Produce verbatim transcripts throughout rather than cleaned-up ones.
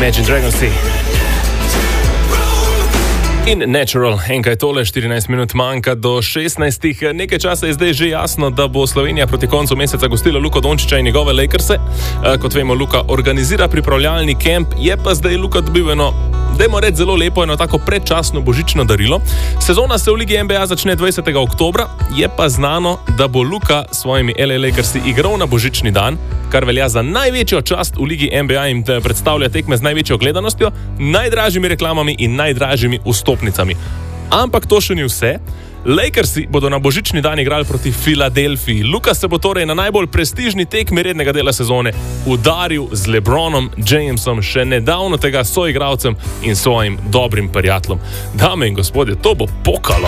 Imagine Dragons. In Natural, enkaj tole, štirinajst minut manjka do šestnajstih. Nekaj časa je zdaj že jasno, da bo Slovenija proti koncu meseca gostila Luko Dončića in njegove Lakerse. Kot vemo, Luka organizira pripravljalni kemp, je pa zdaj Luka dobil eno, dajmo reči, zelo lepo, eno tako predčasno božično darilo. Sezona se v Ligi N B A začne dvajsetega oktobra, je pa znano, da bo Luka s svojimi L A Lakersi igral na božični dan, kar velja za največjo čast v Ligi N B A in predstavlja tekme z največjo gledanostjo, najdražjimi reklamami in najdražjimi vstopnicami. Ampak to še ni vse. Lakersi bodo na božični dan igrali proti Filadelfiji. Luka se bo torej na najbolj prestižni tekmi rednega dela sezone udaril z LeBronom Jamesom, še nedavno tega soigralcem in svojim dobrim prijateljem. Dame in gospodje, to bo pokalo.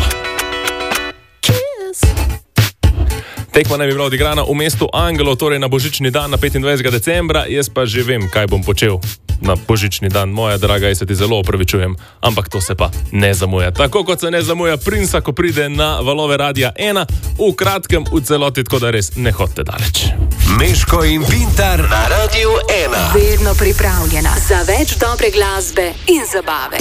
Tekma naj bi bila odigrana v mestu Angelov, torej na božični dan na petindvajsetega decembra. Jaz pa že vem, kaj bom počel na božični dan. Moja draga, jaz se ti zelo opravičujem, ampak to se pa ne zamuja. Tako kot se ne zamuja Princa, ko pride na valove Radia ena, v kratkem, v celoti, tako da res ne hodite daleč. Meško in Pintar na Radiu ena. Vedno pripravljena za več dobre glasbe in zabave.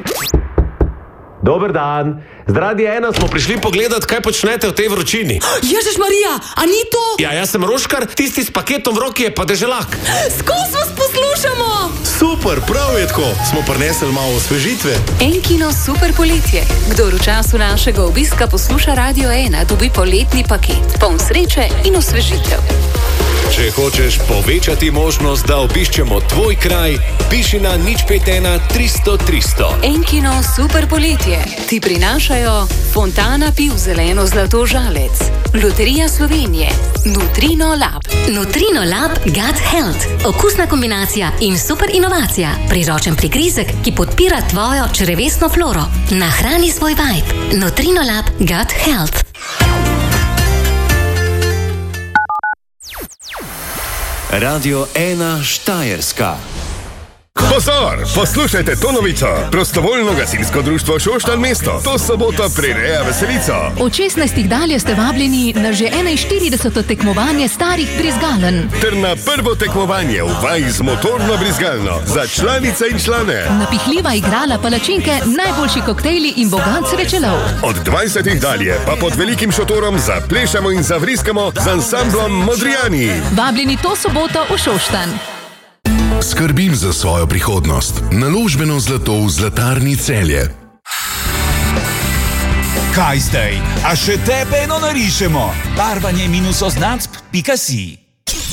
Dober dan. Z Radia ena smo prišli pogledat, kaj počnete v tej vročini. Ježiš Marija, a ni to? Ja, jaz sem Roškar, tisti s paketom v roki je pa Deželak. Skozi vas poslušamo! Super, prav je tako. Smo prinesli malo osvežitve. Enkino super poletje. Kdor v času našega obiska posluša Radio ena, dobi poletni paket. Poln sreče in osvežitev. Če hočeš povečati možnost, da obiščemo tvoj kraj, piši na nič pet ena tristo tristo. Enkino super poletje ti prinašajo Fontana piv zeleno zlato žalec, Loterija Slovenije, Nutrino Lab. Nutrino Lab Gut Health. Okusna kombinacija in super inovacija. Priročen prigrizek, ki podpira tvojo črevesno floro. Nahrani svoj vibe. Nutrino Lab Gut Health. Radio ena Štajerska. Pozor, poslušajte to novico. Prostovoljno gasilsko društvo Šoštanj mesto to soboto prireja veselico. Od šestnajstih dalje ste vabljeni na že enainštirideseto tekmovanje starih brizgalen. Ter na prvo tekmovanje v vaji z motorno brizgalno za članice in člane. Napihljiva igrala, palačinke, najboljši koktejli in bogat srečelov. Od dvajsetih dalje pa pod velikim šotorom zaplešamo in zavriskamo z ansamblom Modrijani. Vabljeni to soboto v Šoštanj. Skrbim za svojo prihodnost. Naložbeno zlato v Zlatarni Celje. Kaj zdaj? A še tebe eno narišemo? Barvanje minus oznacb pika si.